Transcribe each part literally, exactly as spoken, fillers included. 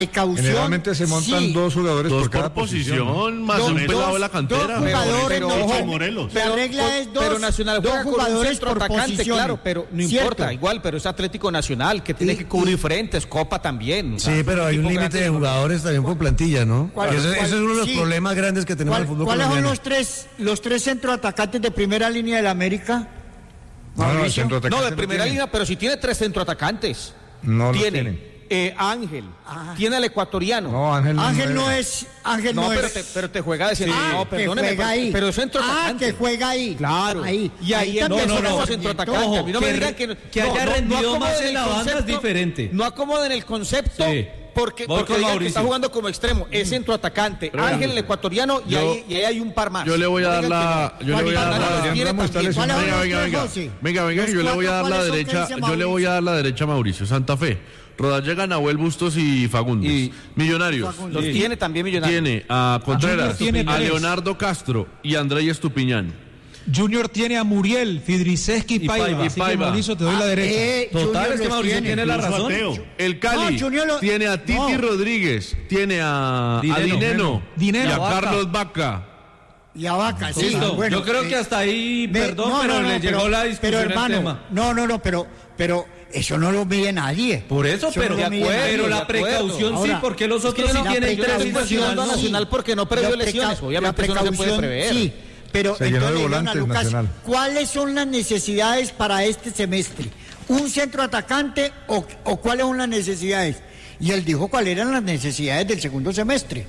precaución. Generalmente se montan sí. dos jugadores dos por cada por posición, posición. más Dos- un pelado dos- de la cantera. dos jugadores, Pero, no, ojo, la Morelos. La regla es dos, pero Nacional dos juega con un jugadores centro por atacante, posición. claro, pero no ¿Cierto? importa, igual, pero es Atlético Nacional, que tiene Y- que cubrir y- frentes, Copa también. O sea, Sí, pero hay un equipo límite grande de no- jugadores también por plantilla, ¿no? ¿Cuál- Ese, cuál- ese es uno de los sí. problemas grandes que tenemos en ¿Cuál- el fútbol ¿Cuáles son colombiano. los tres, los tres centroatacantes de primera línea de la América? No, no, el Mauricio. centroatacante No, de primera tiene. línea, pero si tiene tres centroatacantes. No los tiene tiene. eh, Ángel, Ah. tiene al ecuatoriano. No, Ángel no. Ángel no juega. es, Ángel no, No, pero es. te, pero te juega de centro. Ah, no, que perdóneme, juega pero, ahí. pero es centroatacante. Ah, que juega ahí. Claro. Ahí. Y ahí, también no, no, son no, los centroatacante. Ojo, a mí no me que digan re- que, que haya rendido acomoden más en el la banda es concepto, diferente. No acomoden el concepto. Sí. Porque, Voy porque con digan que Mauricio. está jugando como extremo, es centroatacante, Pero Ángel venga, el ecuatoriano y, yo- ahí, y ahí hay un par más. Yo le voy a No dar digan la. que Yo le voy a dar Juan la. Pablo, Adrián Ramos está ¿Cuáles son lesionado. Venga, los venga, tres, venga. José? Venga, venga, que yo Los le voy a dar cuatro, la ¿cuáles son que derecha. dice Yo le voy Mauricio? a dar la derecha a Mauricio. Santa Fe. Rodallega, Nahuel Bustos y Fagundes. Y- Millonarios. Los tiene también Millonarios. Tiene a Contreras, Junior tiene a tres. Leonardo Castro y a Andrés Estupiñán. Junior tiene a Muriel, Fidriseski y Y Paiva. Paiva. Así que Paiva. Mauricio, te doy la derecha. Eh, Total, Junior es que los Mauricio tiene la Incluso razón. Ateo. El Cali No, Junior lo- tiene a Titi no. Rodríguez, tiene a a Dineno. Dineno, Dineno. y a Vaca. Carlos Vaca. Y a Vaca, sí. Listo. bueno, Yo creo eh, que hasta ahí, me- perdón, no, pero no, no, le llegó la discusión Pero al hermano, tema. no, no, no, pero, pero eso no lo mide nadie. Por eso, Eso pero, no lo mide nadie. pero de la acuerdo. precaución sí, Ahora, porque los Es que otros sí no, tienen yo tres estoy y cuestionando Nacional a no. Nacional porque no perdió La lesiones. preca- Obviamente la eso no se puede precaución, prever. Sí, pero Se llenó entonces de le dijeron a volantes Lucas, Nacional. ¿cuáles son las necesidades para este semestre? ¿Un centro atacante o, o cuáles son las necesidades? Y él dijo cuáles eran las necesidades del segundo semestre.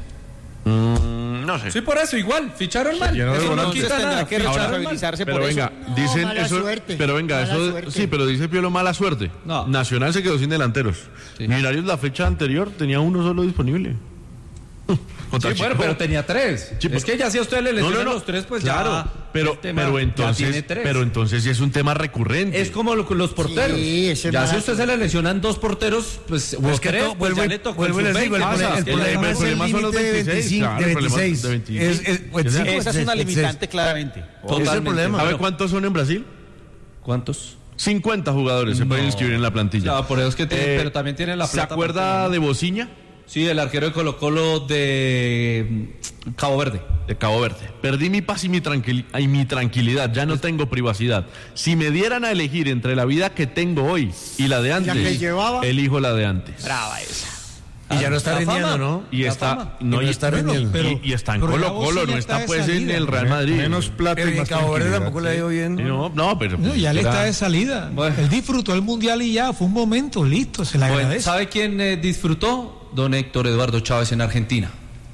No sé. Sí, por eso, igual, ficharon mal. llenó de Eso no volantes. quita Tendrá nada. que Ficharon mal. responsabilizarse Pero por venga, eso. No, dicen mala eso, suerte, pero venga, mala eso, suerte. sí, pero dice Piolo mala suerte. No. Nacional se quedó sin delanteros. Millonarios la fecha anterior tenía uno solo disponible. Sí, bueno, pero tenía tres. Sí, es que ya si a usted le no, lesionan no, no, los tres, pues claro, ya. pero, el tema pero ya entonces, tiene tres. pero entonces sí es un tema recurrente. Es como lo- los porteros. Sí, ese ya es si a barato. usted se le lesionan dos porteros, pues, o Pues que tres, to- pues vuelvo ya y- le tocó vuelvo y el les digo, el sub veinte. problema- Es el que problema la- es el problema son los límite de veintiséis, veinticinco, claro, de el problema veintiséis. es de veintiséis. Es- es- pues, sí, Esa es una veintiséis. limitante claramente. Ese es el Totalmente. problema. ¿Sabe Bueno, cuántos son en Brasil? ¿cuántos? cincuenta jugadores se pueden inscribir en la plantilla. No, por eso es que tiene, Eh, pero también tiene la ¿Se plata. acuerda de Bociña? Sí, el arquero de Colo Colo de mm, Cabo Verde. De Cabo Verde. Perdí mi paz y mi, tranquil- y mi tranquilidad, ya no tengo privacidad. Si me dieran a elegir entre la vida que tengo hoy y la de antes, que llevaba. elijo la de antes. Brava esa. Y ya no está La rindiendo, fama. ¿no? Y La está, fama. no, Y no y, está bueno, rindiendo. y- Pero- y está en pero Colo la voz Colo, sí ya no está está de pues en salida. el Real Madrid. Menos plata Pero y en más Cabo Verde tranquilidad, tampoco le ha sí. ido bien. No, no, pero No, ya le era- está de salida. Bueno. Él disfrutó el mundial y ya, fue un momento, listo, se le Bueno, agradece. ¿sabe quién eh, disfrutó? Don Héctor Eduardo Chávez en Argentina.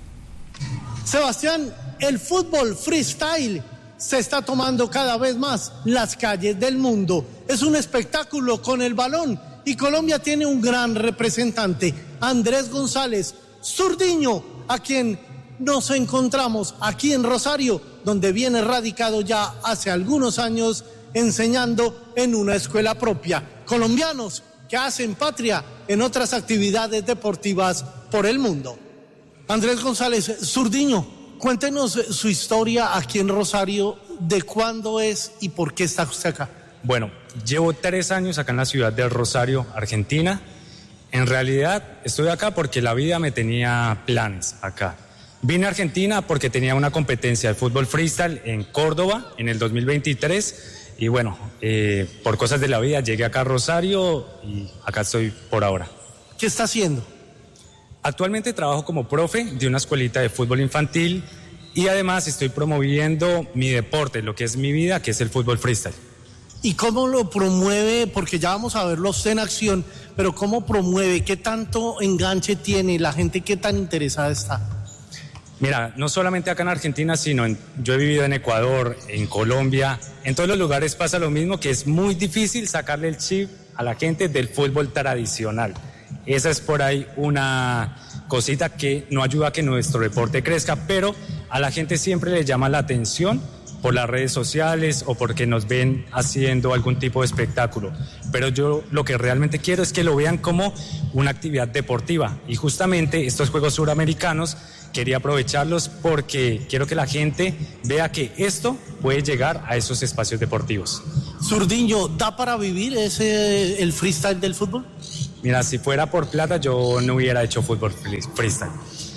Sebastián, el fútbol freestyle se está tomando cada vez más las calles del mundo. Es un espectáculo con el balón y Colombia tiene un gran representante, Andrés González Zurdiño, a quien nos encontramos aquí en Rosario, donde viene radicado ya hace algunos años enseñando en una escuela propia. Colombianos que hacen patria en otras actividades deportivas por el mundo. Andrés González Zurdiño, cuéntenos su historia aquí en Rosario, de cuándo es y por qué está usted acá. Bueno, llevo tres años acá en la ciudad de Rosario, Argentina. En realidad estoy acá porque la vida me tenía planes acá. Vine a Argentina porque tenía una competencia de fútbol freestyle en Córdoba en el dos mil veintitrés y bueno, eh, por cosas de la vida llegué acá a Rosario y acá estoy por ahora. ¿Qué está haciendo? Actualmente trabajo como profe de una escuelita de fútbol infantil y además estoy promoviendo mi deporte, lo que es mi vida, que es el fútbol freestyle. ¿Y cómo lo promueve? Porque ya vamos a verlo usted en acción, pero ¿cómo promueve? ¿Qué tanto enganche tiene? ¿La gente qué tan interesada está? Mira, no solamente acá en Argentina, sino en, yo he vivido en Ecuador, en Colombia, en todos los lugares pasa lo mismo, que es muy difícil sacarle el chip a la gente del fútbol tradicional. Esa es por ahí una cosita que no ayuda a que nuestro deporte crezca, pero a la gente siempre le llama la atención por las redes sociales o porque nos ven haciendo algún tipo de espectáculo. Pero yo lo que realmente quiero es que lo vean como una actividad deportiva. Y justamente estos Juegos Suramericanos quería aprovecharlos porque quiero que la gente vea que esto puede llegar a esos espacios deportivos. Zurdiño, ¿da para vivir ese el freestyle del fútbol? Mira, si fuera por plata yo no hubiera hecho fútbol freestyle.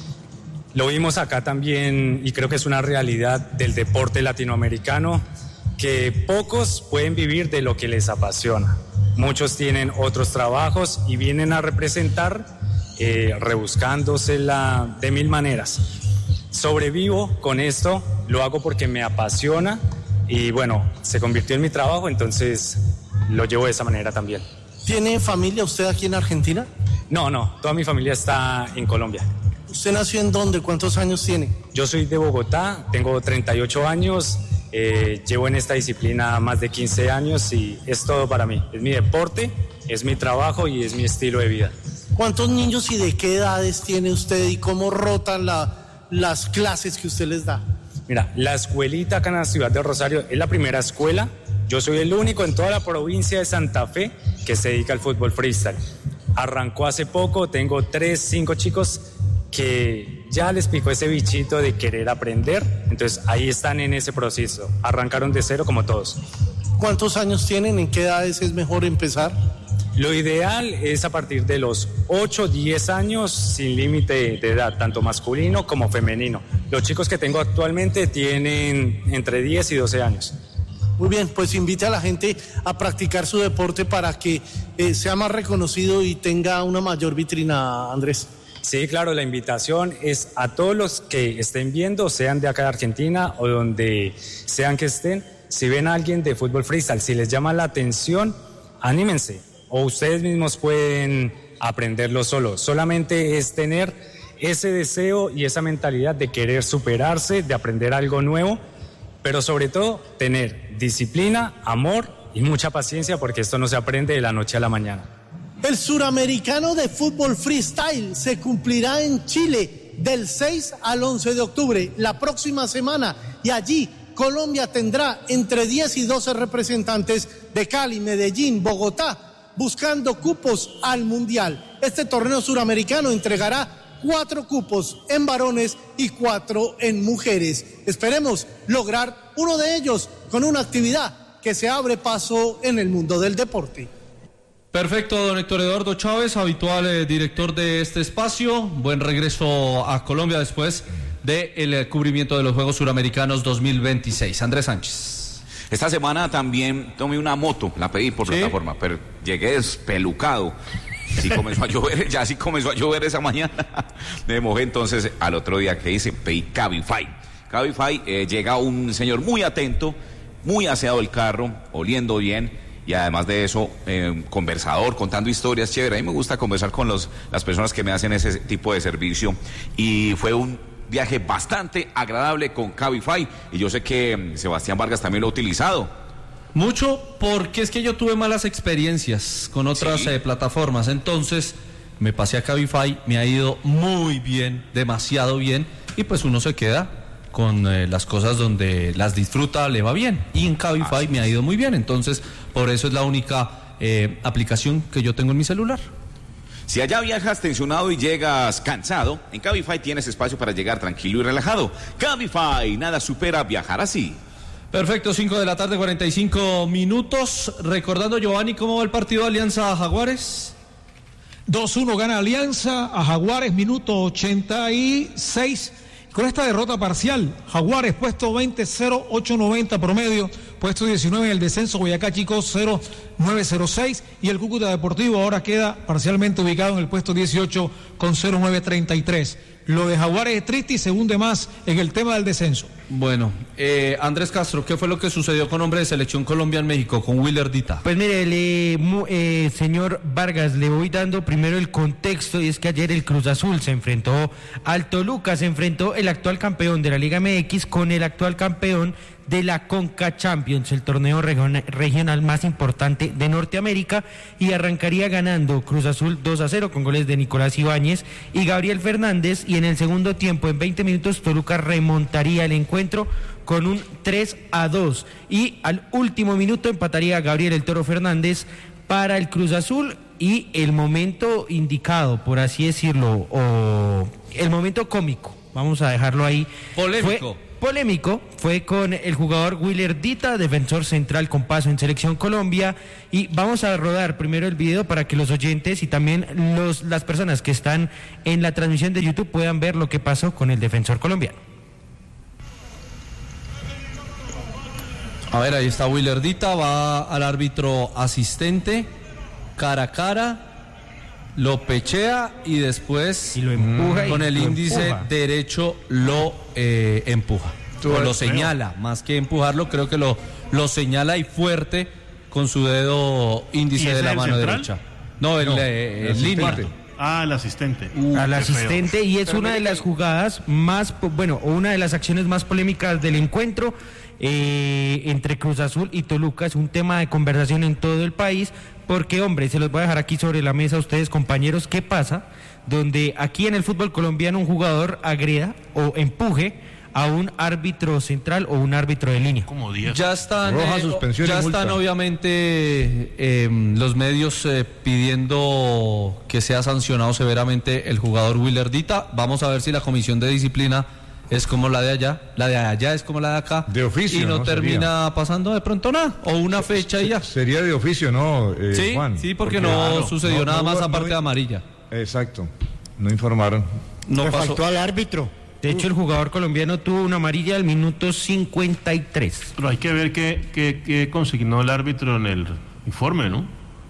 Lo vimos acá también y creo que es una realidad del deporte latinoamericano que pocos pueden vivir de lo que les apasiona. Muchos tienen otros trabajos y vienen a representar eh, rebuscándosela de mil maneras. Sobrevivo con esto, lo hago porque me apasiona y bueno, se convirtió en mi trabajo, entonces lo llevo de esa manera también. ¿Tiene familia usted aquí en Argentina? No, no, toda mi familia está en Colombia. ¿Usted nació en dónde? ¿Cuántos años tiene? Yo soy de Bogotá, tengo treinta y ocho años, eh, llevo en esta disciplina más de quince años y es todo para mí. Es mi deporte, es mi trabajo y es mi estilo de vida. ¿Cuántos niños y de qué edades tiene usted y cómo rotan la, las clases que usted les da? Mira, la escuelita acá en la ciudad de Rosario es la primera escuela. Yo soy el único en toda la provincia de Santa Fe que se dedica al fútbol freestyle. Arrancó hace poco, tengo tres, cinco chicos que ya les picó ese bichito de querer aprender, entonces ahí están en ese proceso. Arrancaron de cero como todos. ¿Cuántos años tienen? ¿En qué edades es mejor empezar? Lo ideal es a partir de los ocho, diez años sin límite de edad, tanto masculino como femenino. Los chicos que tengo actualmente tienen entre diez y doce años. Muy bien, pues invite a la gente a practicar su deporte para que eh, sea más reconocido y tenga una mayor vitrina, Andrés. Sí, claro, la invitación es a todos los que estén viendo, sean de acá de Argentina o donde sean que estén, si ven a alguien de fútbol freestyle, si les llama la atención, anímense, o ustedes mismos pueden aprenderlo solos. Solamente es tener ese deseo y esa mentalidad de querer superarse, de aprender algo nuevo, pero sobre todo tener disciplina, amor y mucha paciencia, porque esto no se aprende de la noche a la mañana. El suramericano de fútbol freestyle se cumplirá en Chile del seis al once de octubre, la próxima semana, y allí Colombia tendrá entre diez y doce representantes de Cali, Medellín, Bogotá, buscando cupos al Mundial. Este torneo suramericano entregará cuatro cupos en varones y cuatro en mujeres. Esperemos lograr uno de ellos con una actividad que se abre paso en el mundo del deporte. Perfecto, don Héctor Eduardo Chávez, habitual eh, director de este espacio. Buen regreso a Colombia después del eh, cubrimiento de los Juegos Suramericanos dos mil veintiséis. Andrés Sánchez. Esta semana también tomé una moto, la pedí por ¿Sí? plataforma, pero llegué despelucado. Sí comenzó a llover, ya sí comenzó a llover esa mañana. Me mojé, entonces al otro día que hice, pedí Cabify. Cabify, eh, llega un señor muy atento, muy aseado el carro, oliendo bien. Y además de eso, eh, conversador, contando historias chévere. A mí me gusta conversar con los, las personas que me hacen ese tipo de servicio. Y fue un viaje bastante agradable con Cabify. Y yo sé que Sebastián Vargas también lo ha utilizado. Mucho, porque es que yo tuve malas experiencias con otras ¿Sí? eh, plataformas. Entonces me pasé a Cabify, me ha ido muy bien, demasiado bien. Y pues uno se queda con eh, las cosas donde las disfruta, le va bien. Y en Cabify me ha ido muy bien. Entonces, por eso es la única eh, aplicación que yo tengo en mi celular. Si allá viajas tensionado y llegas cansado, en Cabify tienes espacio para llegar tranquilo y relajado. Cabify, nada supera viajar así. Perfecto, cinco de la tarde, cuarenta y cinco minutos. Recordando, Giovanni, ¿cómo va el partido de Alianza Jaguares? dos uno gana Alianza a Jaguares, minuto ochenta y seis. Con esta derrota parcial, Jaguares puesto veinte, cero ocho noventa promedio, puesto diecinueve en el descenso, Boyacá Chico cero nueve cero seis y el Cúcuta Deportivo ahora queda parcialmente ubicado en el puesto dieciocho con cero nueve treinta y tres. Lo de Jaguares es triste y se hunde más en el tema del descenso. Bueno, eh, Andrés Castro, ¿qué fue lo que sucedió con hombre de Selección Colombia en México, con Willer Dita? Pues mire, le, eh, señor Vargas, le voy dando primero el contexto, y es que ayer el Cruz Azul se enfrentó al Toluca, se enfrentó el actual campeón de la Liga M X con el actual campeón de la Conca Champions, el torneo regional, regional más importante de Norteamérica, y arrancaría ganando Cruz Azul dos a cero con goles de Nicolás Ibáñez y Gabriel Fernández, y en el segundo tiempo, en veinte minutos, Toluca remontaría el encuentro con un tres a dos, y al último minuto empataría Gabriel el Toro Fernández para el Cruz Azul, y el momento indicado, por así decirlo, o el momento cómico, vamos a dejarlo ahí, polémico. Fue polémico fue con el jugador Willer Dita, defensor central con paso en Selección Colombia, y vamos a rodar primero el video para que los oyentes y también los, las personas que están en la transmisión de YouTube puedan ver lo que pasó con el defensor colombiano. A ver, ahí está Willer Dita, va al árbitro asistente, cara a cara, lo pechea y después y lo empuja con y el lo índice empuja. derecho lo eh, empuja. O lo señala, más que empujarlo, creo que lo, lo señala y fuerte con su dedo índice de la mano central? derecha. No, el, No, eh, el el línea. asistente. Ah, el asistente. Uh, al qué asistente feo. y es una de las jugadas más, po- bueno, una de las acciones más polémicas del encuentro eh, entre Cruz Azul y Toluca. Es un tema de conversación en todo el país porque, hombre, se los voy a dejar aquí sobre la mesa a ustedes, compañeros, ¿qué pasa? Donde aquí en el fútbol colombiano un jugador agreda o empuje a un árbitro central o un árbitro de línea. Como diez. Ya están, Roja, eh, suspensión ya y multa. están obviamente eh, los medios eh, pidiendo que sea sancionado severamente el jugador Willer Dita. Vamos a ver si la comisión de disciplina es como la de allá, la de allá es como la de acá. De oficio, y no, ¿no? termina Sería. pasando de pronto nada, o una fecha y ya. Sería de oficio, ¿no, eh, Sí, Juan? sí, porque, no claro, sucedió no- nada no más hubo- aparte no- de amarilla. Exacto, no informaron. No Le pasó. faltó al árbitro. De hecho, el jugador colombiano tuvo una amarilla al minuto cincuenta y tres. Pero hay que ver qué, qué, qué consignó el árbitro en el informe, ¿no?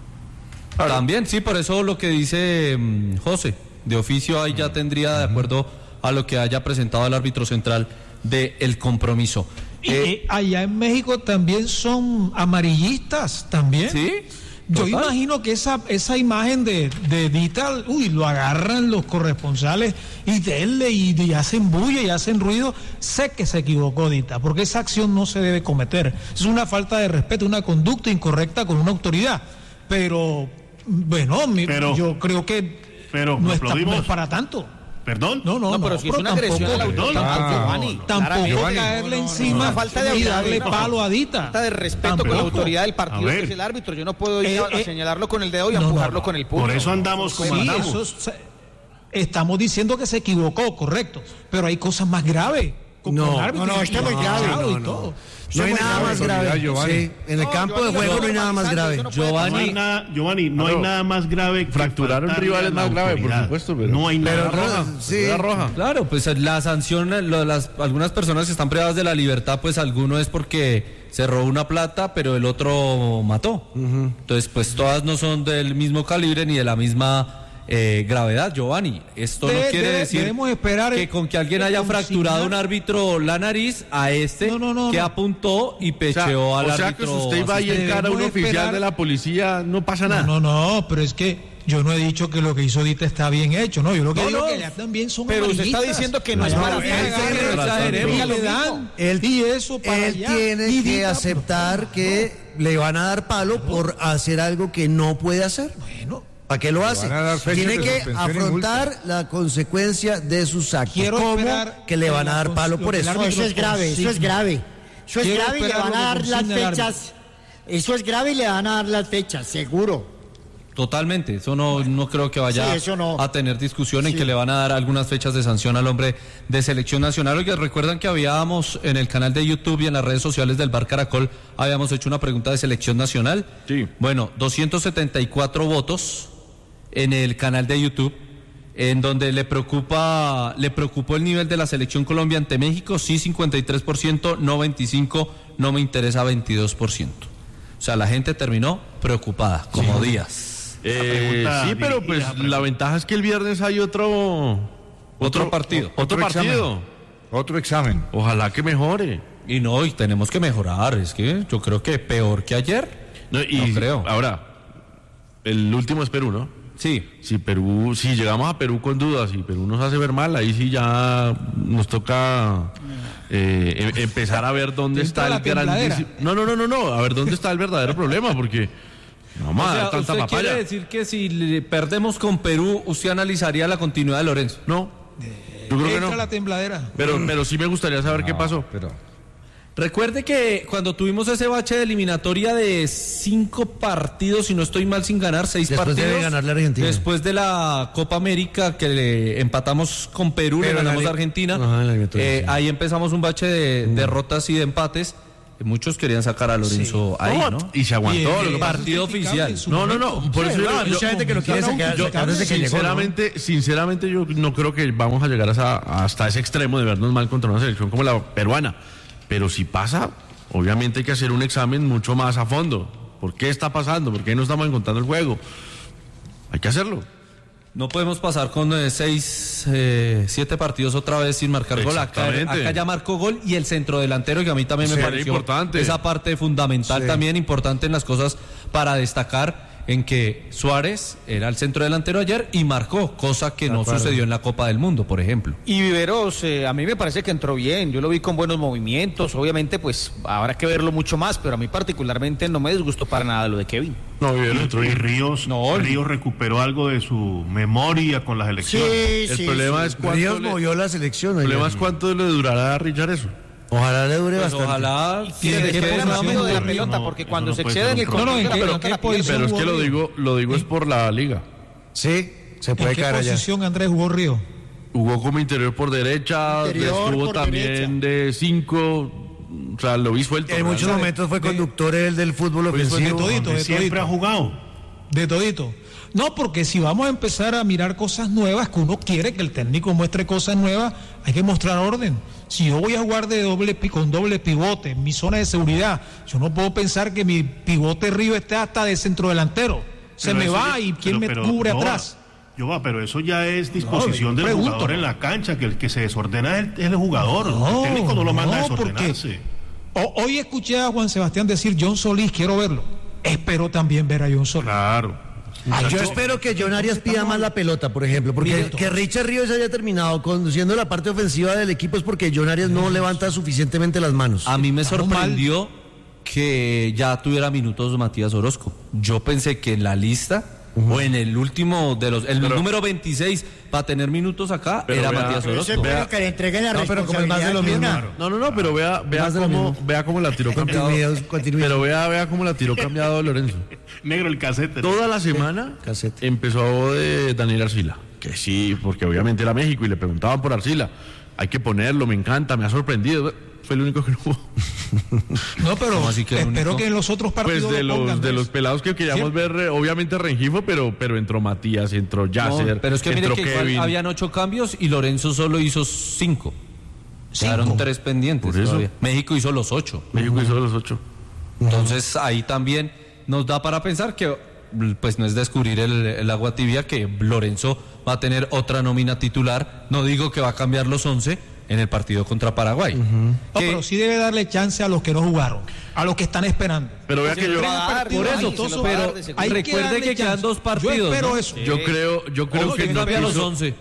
También, sí, por eso lo que dice mm, José, de oficio ahí ya tendría, de acuerdo a lo que haya presentado el árbitro central del compromiso. Y Eh, eh, allá en México también son amarillistas, también. ¿Sí? Yo Total. imagino que esa esa imagen de, de Dita, uy, lo agarran los corresponsales y denle y, y hacen bulla y hacen ruido. Sé que se equivocó Dita, porque esa acción no se debe cometer. Es una falta de respeto, una conducta incorrecta con una autoridad. Pero, bueno, mi- Pero- yo creo que pero no, está, aplaudimos. no es para tanto. ¿Perdón? No, no, No, no, pero si es una agresión a la tampoco- autoridad, tampoco- Giovanni, Tampoco Giovanni. caerle No, encima una falta de y autoridad, darle no. palo a Dita. Falta de respeto con la Tampoco. autoridad del partido A que ver. es el árbitro. Yo no puedo ir Eh, a, a eh, señalarlo con el dedo y a no, no, empujarlo no. con el puño. Por eso andamos como Sí, andamos. eso es- estamos diciendo que se equivocó, correcto, pero hay cosas más graves. Con No, con árbitros no, no, está muy grave. y No, no. todo. No hay nada más grave. Giovanni. Sí, en el No, campo Giovanni, de juego lo no hay nada más normalizando, grave. eso no puede Giovanni, No hay nada, Giovanni, no hay Claro. nada más grave que Fracturar a un faltarle rival a es la más grave, por autoridad. supuesto, pero- No hay nada. Pero roja, sí. la roja. Claro, pues la sanción, lo- las, algunas personas que están privadas de la libertad, pues alguno es porque se robó una plata, pero el otro mató. Entonces, pues todas no son del mismo calibre ni de la misma eh, gravedad, Giovanni. Esto no De- quiere de- decir debemos esperar que el- con que alguien el haya consignar- fracturado un árbitro la nariz a este No, no, no, que no. apuntó y O sea, pecheó al o sea árbitro. que si usted va y asistente. encara a un Debemos oficial esperar- de la policía, no pasa No, nada. no, no, pero es que yo no he dicho que lo que hizo Dita está bien hecho, no, yo lo que No, digo no, es que ya también son pero usted está amarillistas. diciendo que no es No, para él tanto. tiene- No exageremos. y le dan, Él, y eso para él allá. tiene Y que Dita, aceptar que le van a dar palo por hacer algo que no puede hacer. Bueno, ¿Para qué lo hace? van a dar fechas Tiene de que suspensión y afrontar la consecuencia de sus actos. Quiero ¿Cómo? esperar Que le van a que dar la palo cons- por lo que eso. el No, eso es grave, eso es consigna. grave. Eso es Quiero grave y le esperar van lo a que dar las consigna el árbitro. fechas. Eso es grave y le van a dar las fechas, seguro. Totalmente, eso no, no creo que vaya Sí, eso no. a tener discusión en Sí. que le van a dar algunas fechas de sanción al hombre de selección nacional. Oiga, recuerdan que habíamos en el canal de YouTube y en las redes sociales del Bar Caracol, habíamos hecho una pregunta de selección nacional. Sí. Bueno, doscientos setenta y cuatro votos en el canal de YouTube, en donde le preocupa, le preocupó el nivel de la selección Colombia ante México, sí cincuenta y tres por ciento, no veinticinco por ciento, no me interesa veintidós por ciento. O sea, la gente terminó preocupada, como Díaz. Eh, pregunta sí, pero dirigida, pues pregunta. la ventaja es que el viernes hay otro Otro partido. Otro, Otro partido. examen. Otro examen. Ojalá que mejore. Y no, y tenemos que mejorar, es que yo creo que peor que ayer. No, y No creo. Ahora, el último es Perú, ¿no? Sí. Si Perú, si llegamos a Perú con dudas y Perú nos hace ver mal, ahí sí ya nos toca eh, em- empezar a ver dónde Entra está la el tembladera. grandísimo. No, no, no, no, no, a ver dónde está el verdadero problema, porque no vamos O a sea, dar tanta ¿usted papaya. quiere decir que si le perdemos con Perú, usted analizaría la continuidad de Lorenzo? No, yo creo que entra no. la tembladera. Pero, pero sí me gustaría saber qué pasó. Pero Recuerde que cuando tuvimos ese bache de eliminatoria de cinco partidos, si no estoy mal, sin ganar, seis Después partidos. de ganarle a Argentina. Después de la Copa América, que le empatamos con Perú, Pero le ganamos en la- a Argentina. Ajá, en la eliminatoria, Eh, sí. ahí empezamos un bache de Mm. derrotas y de empates. Muchos querían sacar a Lorenzo ahí, No, ¿no? y se aguantó. Y, lo eh, que pasa- partido oficial. No, no, no. Por eso Sí, yo- no, hay yo- mucha gente que lo quiere sacar, yo- sacar desde que llegó, ¿no? sinceramente, sinceramente yo no creo que vamos a llegar a esa- hasta ese extremo de vernos mal contra una selección como la peruana. Pero si pasa, obviamente hay que hacer un examen mucho más a fondo. ¿Por qué está pasando? ¿Por qué no estamos encontrando el juego? Hay que hacerlo. No podemos pasar con eh, seis, eh, siete partidos otra vez sin marcar gol. Acá, Exactamente. acá ya marcó gol y el centro delantero, que a mí también me Sí, era pareció importante. esa parte fundamental, Sí. también importante en las cosas para destacar, en que Suárez era el centro delantero ayer y marcó, cosa que no acuerdo. sucedió en la Copa del Mundo, por ejemplo. Y Viveros, eh, a mí me parece que entró bien, yo lo vi con buenos movimientos, obviamente pues habrá que verlo mucho más, pero a mí particularmente no me disgustó para nada lo de Kevin. No, Y, y Ríos, No, Ríos recuperó algo de su memoria con las elecciones. Sí, El sí, problema sí. es cuánto Ríos le, movió la selección. el ayer. problema es cuánto le durará a Richard eso. Ojalá le dure Pues bastante. ojalá Y ¿en que qué después posición rápido de la jugó pelota, Ríos? porque No, cuando eso se no puede excede en ser el un No, no, control ¿en de la qué- pelota, en la qué pierde. posición? Pero es que lo jugó digo, lo digo es por la liga. Sí, se ¿En puede qué caer allá. posición Andrés jugó Río? Jugó como interior por derecha, Interior estuvo por también de cinco, o sea, lo vi suelto. En muchos ¿verdad? momentos fue conductor él del fútbol Pues fue de ofensivo. todito, de Siempre todito. ha jugado. De todito. No, porque si vamos a empezar a mirar cosas nuevas, que uno quiere que el técnico muestre cosas nuevas, hay que mostrar orden. Si yo voy a jugar de doble pi- con doble pivote en mi zona de seguridad, yo no puedo pensar que mi pivote Río esté hasta de centro delantero. Se Pero me eso va ya- y quién pero- me pero, cubre Joa, atrás. Joa, pero eso ya es disposición No, yo del pregunto. jugador en la cancha, que el que se desordena es el, es el jugador. el técnico no lo manda a no, porque desordenarse. o- hoy escuché a Juan Sebastián decir John Solís, quiero verlo. Espero también ver a John Solís. Claro. Ay, yo espero que John Arias pida más la pelota, por ejemplo, porque Mire, que Richard Ríos haya terminado conduciendo la parte ofensiva del equipo es porque John Arias no levanta suficientemente las manos. A mí me Estamos sorprendió que ya tuviera minutos Matías Orozco. Yo pensé que en la lista o en el último de los, el Pero- número veintiséis para tener minutos acá Pero era vea- Matías Pero Orozco. ese espero que le entreguen la No, pero como es más responsabilidad de lo de mismo. una. No, no, no, pero vea, vea Más de lo cómo, mismo. vea cómo la tiró cambiado. Continuidad, continuidad. Pero vea, vea cómo la tiró cambiado Lorenzo. Negro el casete. Toda la semana Casete. empezó de Daniel Arcila. Que sí, porque obviamente era México y le preguntaban por Arcila. Hay que ponerlo, me encanta, me ha sorprendido. Fue el único que no hubo. No, pero ¿Cómo así que el espero único? que en los otros Pues partidos de lo pongan, los, de pues. los pelados que queríamos Siempre. ver, eh, obviamente Rengifo, pero, pero entró Matías, entró No, Yasser, pero es que mire entró que igual Kevin. habían ocho cambios y Lorenzo solo hizo cinco. Quedaron Cinco. tres pendientes Por eso. todavía. México hizo los ocho. México hizo los ocho. Entonces ahí también nos da para pensar que pues no es descubrir el, el agua tibia, que Lorenzo va a tener otra nómina titular. No digo que va a cambiar los once en el partido contra Paraguay. No, Que- pero sí debe darle chance a los que no jugaron, a los que están esperando. Pero vea que yo, va a dar, por Ay, eso, se lo va a pero dar de seguro. hay que recuerde darle que quedan chance. dos partidos. Yo espero ¿no? eso. yo creo, yo creo Ojo, que que no cambia los puso- once.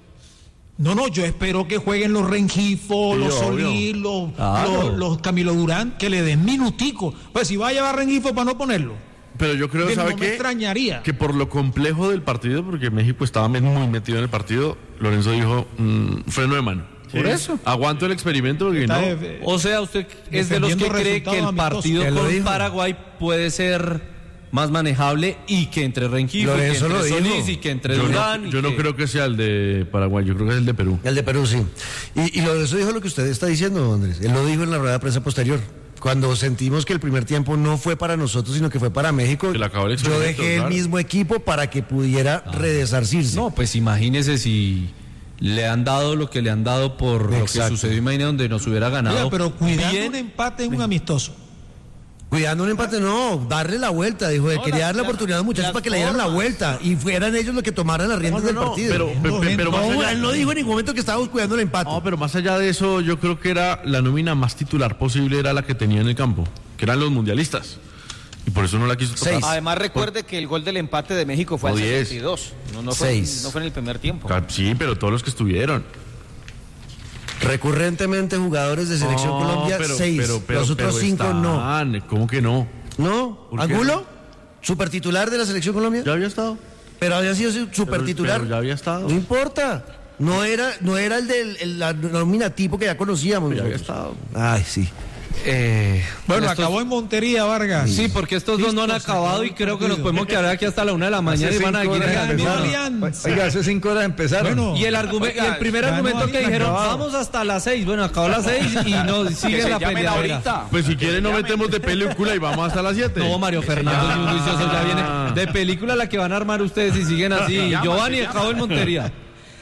No, no, yo espero que jueguen los Rengifo, Sí, los obvio. Solís, los, Claro. los, los Camilo Durán, que le den minutico. Pues si va a llevar Rengifo para no ponerlo, Pero yo creo, que ¿sabe no me qué? extrañaría. Que por lo complejo del partido, porque México estaba me- muy metido en el partido, Lorenzo dijo, mm, freno de mano. Por eso. Aguanto el experimento porque Está no. de- O sea, usted es de los que Defendiendo cree que el resultados partido amistosos. Él lo con dijo. Paraguay puede ser más manejable y que entre Rengifo, y que Lorenzo entre lo dijo. Solís y que entre Yo Durán. no, y yo no que- creo que sea el de Paraguay, yo creo que es el de Perú. El de Perú, sí. Y, y lo de eso dijo lo que usted está diciendo, Andrés. Él lo dijo en la rueda de prensa posterior. Cuando sentimos que el primer tiempo no fue para nosotros, sino que fue para México, Que le acabó el yo experimento, dejé claro. el mismo equipo para que pudiera redesarcirse. No, pues imagínese si le han dado lo que le han dado por lo que Exacto. sucedió, imagínese donde nos hubiera ganado. Oiga, pero cuidando bien. un empate en un amistoso. Cuidando un empate, no, darle la vuelta. Dijo, No, quería la- dar la la- oportunidad a los muchachos las para que le dieran la formas. vuelta y fueran ellos los que tomaran las riendas del partido. pero, pe- pe- pero más no, allá- él no dijo en ningún momento que estábamos cuidando el empate. No, pero más allá de eso, yo creo que era la nómina más titular posible, era la que tenía en el campo, que eran los mundialistas. Y por eso no la quiso tocar. Seis. Además recuerde que el gol del empate de México fue O al diez. setenta y dos. No, no, fue, Seis. no fue en el primer tiempo. Sí, pero todos los que estuvieron. Recurrentemente jugadores de Selección No, Colombia, pero- seis. pero- pero- los otros pero cinco no. están, ¿Cómo que no? ¿No? ¿Por qué ¿Angulo? no? ¿Super titular de la Selección Colombia? Ya había estado. Pero había sido super Pero- titular. pero ya había estado. No importa. No era, no era el del el- la nómina tipo que ya conocíamos. Ya había nosotros. estado. Ay, sí. Eh, Bueno, estos- acabó en Montería, Vargas. Sí, porque estos dos no han Listo, se acabado acabó y el creo que nos partido. podemos quedar aquí hasta la una de la mañana y Hace van a cinco seguir horas en el empezaron. mismo. Alianza. Oiga, hace cinco horas empezaron. Bueno, Y el, argumen- y el primer ganó argumento que Alianza. dijeron, Acabado. vamos hasta las seis. Bueno, acabó a las seis y no Que sigue se la llamen peleadera. ahorita. Pues si quieren nos metemos de película y vamos hasta las siete. No, Mario Fernando, es un juicioso, ya viene de película la que van a armar ustedes si siguen así. Se llama, Giovanni se llama. acabó en Montería.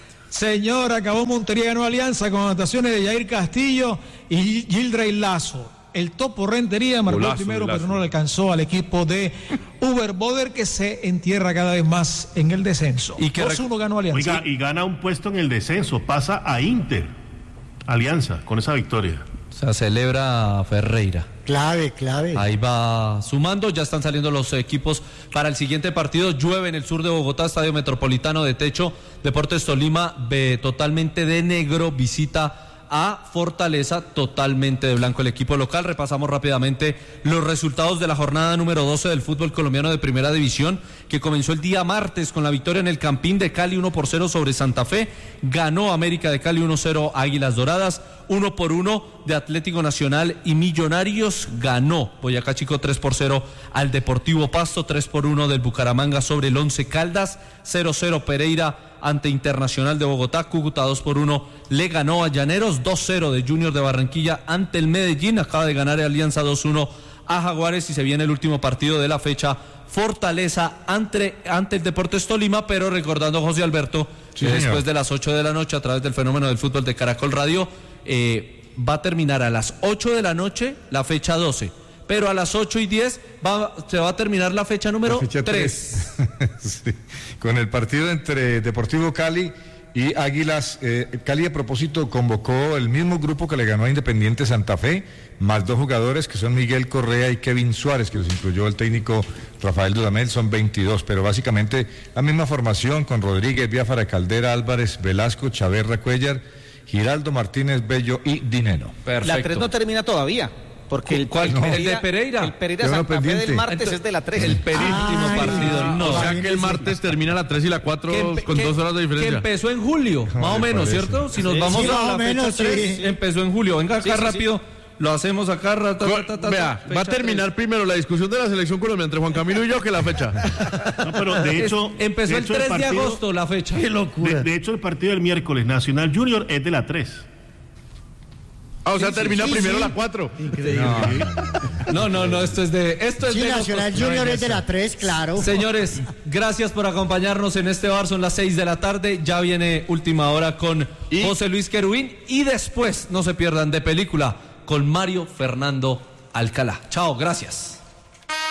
Señor, acabó Montería, ganó Alianza con anotaciones de Jair Castillo y Gildrey Lazo. El Topo Rentería marcó Golazo el primero, de Lazo. pero no le alcanzó al equipo de Uber Boder, que se entierra cada vez más en el descenso. Y que dos uno ganó Alianza. Oiga, y gana un puesto en el descenso, pasa a Inter, Alianza, con esa victoria. O sea, celebra Ferreira. Clave, clave. Ahí va sumando, ya están saliendo los equipos para el siguiente partido. Llueve en el sur de Bogotá, Estadio Metropolitano de techo. Deportes Tolima, ve totalmente de negro, visita a Fortaleza, totalmente de blanco el equipo local. Repasamos rápidamente los resultados de la jornada número doce del fútbol colombiano de primera división, que comenzó el día martes con la victoria en el Campín de Cali uno por cero sobre Santa Fe. Ganó América de Cali uno cero Águilas Doradas. uno por uno de Atlético Nacional y Millonarios. Ganó Boyacá Chico tres por cero al Deportivo Pasto. tres por uno del Bucaramanga sobre el Once Caldas. cero cero Pereira ante Internacional de Bogotá. Cúcuta dos por uno le ganó a Llaneros. dos cero de Junior de Barranquilla ante el Medellín. Acaba de ganar Alianza dos uno a Jaguares y se viene el último partido de la fecha. Fortaleza ante, ante el Deportes Tolima, pero recordando, José Alberto, Sí, que señor. después de las ocho de la noche, a través del fenómeno del fútbol de Caracol Radio, eh, va a terminar a las ocho de la noche la fecha doce. Pero a las ocho y diez va, se va a terminar la fecha número La fecha tres. tres. Sí. Con el partido entre Deportivo Cali y Águilas. eh, Cali, a propósito, convocó el mismo grupo que le ganó a Independiente Santa Fe, más dos jugadores que son Miguel Correa y Kevin Suárez, que los incluyó el técnico Rafael Dudamel, son veintidós, pero básicamente la misma formación con Rodríguez, Biafara, Caldera, Álvarez, Velasco, Chaverra, Cuellar, Giraldo, Martínez, Bello y Dinero. La tres no termina todavía. Porque el, ¿Cuál? el ¿El de Pereira? El Pereira Quedó Santa Fe pendiente. del martes Entonces, es de la tres. El penúltimo Ay, partido, no. O sea que el martes termina la tres y la cuatro empe- con que- dos horas de que diferencia. empezó en julio, más o me menos, parece. ¿cierto? Si nos Sí, vamos sí, a más la o fecha menos, tres, sí. empezó en julio. Venga acá Sí, sí, sí. rápido, lo hacemos acá. ra, ta, ta, ta, ta, Vea, fecha va a terminar tres. primero la discusión de la selección Colombia entre Juan Camilo y yo que la fecha. No, pero de hecho. Es- empezó de el hecho, tres de partido- agosto la fecha. Qué De, locura. de hecho, el partido del miércoles, Nacional Junior, es de la tres. Ah, o sea, termina sí, primero sí. la cuatro. No, no, no, esto es de esto es Sí, de Nacional locos. Junior es de la tres, claro. Señores, gracias por acompañarnos en este bar. Son las seis de la tarde. Ya viene Última Hora con Y- José Luis Querubín. Y después, no se pierdan de película con Mario Fernando Alcalá. Chao, gracias.